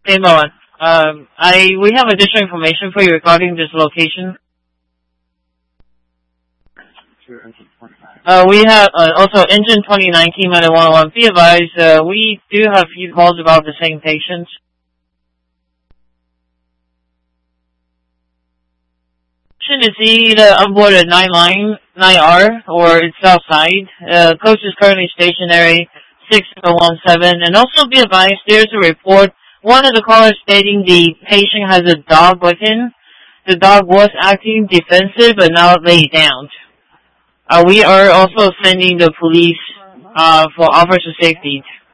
Hey, Moen. We have additional information for you regarding this location. We have also engine 2019 minus 101. Be advised, we do have few calls about the same patient. Is either on board at 9R or it's outside. Coach is currently stationary 6017. And also be advised, there's a report. One of the callers stating the patient has a dog with him. The dog was acting defensive but now laid down. We are also sending the police for officer safety.